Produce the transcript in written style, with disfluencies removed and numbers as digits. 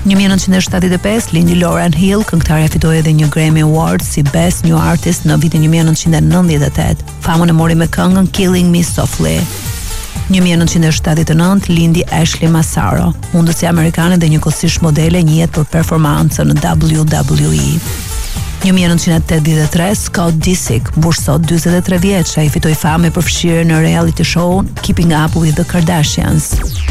1975 lindi Lauryn Hill, këngëtarja fitoi edhe një Grammy Award si Best New Artist në vitin 1998. Famën e mori me këngën Killing Me Softly. 1979 lindi Ashley Massaro, mundësi amerikane dhe njëkohësisht modele, njihet për performancën në WWE. 1983 Scott Disick, bursot 43 vjeç, ai fitoi famë për fshirjen në reality show Keeping Up with the Kardashians.